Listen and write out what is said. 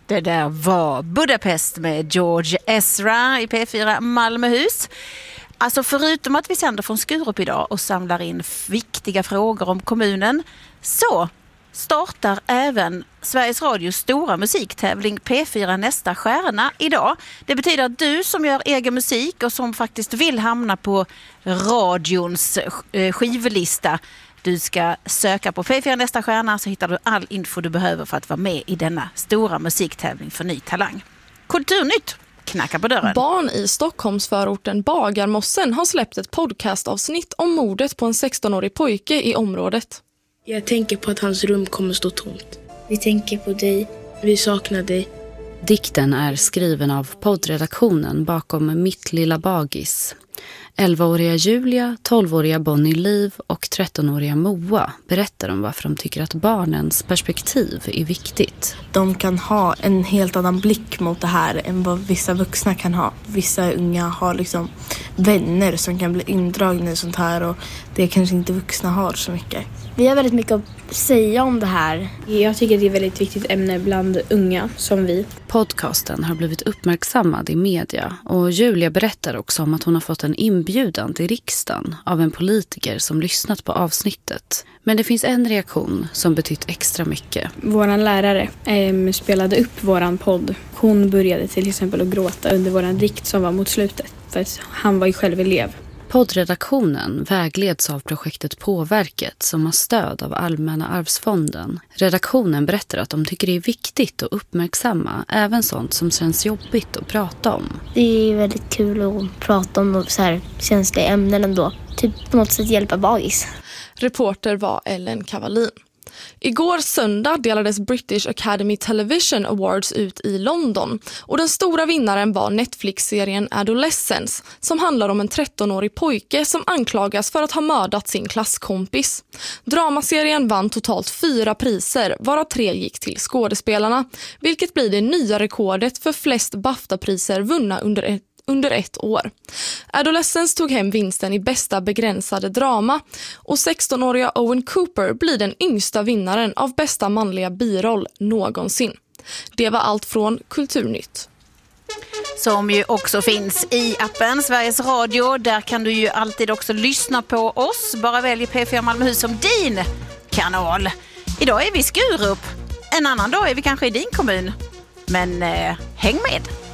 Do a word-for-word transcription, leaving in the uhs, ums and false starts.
Det där var Budapest med George Ezra i P fyra Malmöhus. Alltså förutom att vi sänder från Skurup idag och samlar in viktiga frågor om kommunen, så startar även Sveriges Radios stora musiktävling P fyra Nästa Stjärna idag. Det betyder att du som gör egen musik och som faktiskt vill hamna på radions skivlista, du ska söka på P fyra Nästa Stjärna, så hittar du all info du behöver för att vara med i denna stora musiktävling för ny talang. Kulturnytt knackar på dörren. Barn i Stockholmsförorten Bagarmossen har släppt ett podcastavsnitt om mordet på en sextonårig pojke i området. Jag tänker på att hans rum kommer stå tomt. Vi tänker på dig. Vi saknar dig. Dikten är skriven av poddredaktionen bakom Mitt lilla bagis. elvaåriga Julia, tolvåriga Bonnie Liv och trettonåriga Moa berättar om varför de tycker att barnens perspektiv är viktigt. De kan ha en helt annan blick mot det här än vad vissa vuxna kan ha. Vissa unga har liksom vänner som kan bli indragna i sånt här, och det kanske inte vuxna har så mycket. Vi har väldigt mycket att säga om det här. Jag tycker det är ett väldigt viktigt ämne bland unga som vi. Podcasten har blivit uppmärksammad i media, och Julia berättar också om att hon har fått en inbjudan till riksdagen av en politiker som lyssnat på avsnittet. Men det finns en reaktion som betytt extra mycket. Våran lärare eh, spelade upp våran podd. Hon började till exempel att gråta under våran dikt som var mot slutet, för att han var ju själv elev. Poddredaktionen vägleds av projektet Påverket som har stöd av Allmänna arvsfonden. Redaktionen berättar att de tycker det är viktigt att uppmärksamma även sånt som känns jobbigt att prata om. Det är väldigt kul att prata om så här känsliga ämnen ändå. Typ på något sätt hjälpa bagis. Reporter var Ellen Cavallin. Igår söndag delades British Academy Television Awards ut i London, och den stora vinnaren var Netflix-serien Adolescence, som handlar om en trettonårig pojke som anklagas för att ha mördat sin klasskompis. Dramaserien vann totalt fyra priser, varav tre gick till skådespelarna, vilket blir det nya rekordet för flest BAFTA-priser vunna under ett under ett år. Adolescence tog hem vinsten i bästa begränsade drama, och sextonåriga Owen Cooper blir den yngsta vinnaren av bästa manliga biroll någonsin. Det var allt från Kulturnytt. Som ju också finns i appen Sveriges Radio. Där kan du ju alltid också lyssna på oss. Bara välj P fyra Malmöhus som din kanal. Idag är vi i Skurup. En annan dag är vi kanske i din kommun. Men eh, häng med!